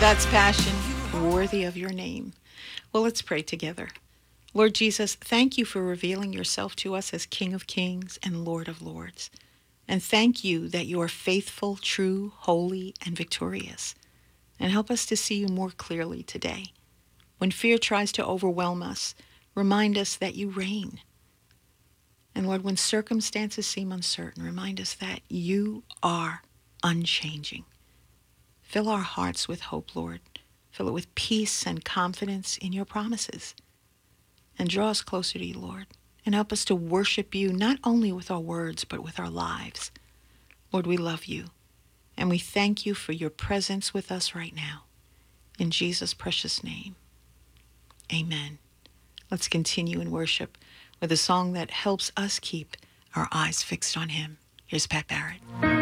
That's Passion, worthy of your name. Well, let's pray together. Lord Jesus, thank you for revealing yourself to us as King of Kings and Lord of Lords. And thank you that you are faithful, true, holy, and victorious. And help us to see you more clearly today. When fear tries to overwhelm us, remind us that you reign. And Lord, when circumstances seem uncertain, remind us that you are unchanging. Fill our hearts with hope, Lord. Fill it with peace and confidence in your promises. And draw us closer to you, Lord. And help us to worship you not only with our words, but with our lives. Lord, we love you. And we thank you for your presence with us right now. In Jesus' precious name, amen. Let's continue in worship with a song that helps us keep our eyes fixed on him. Here's Pat Barrett.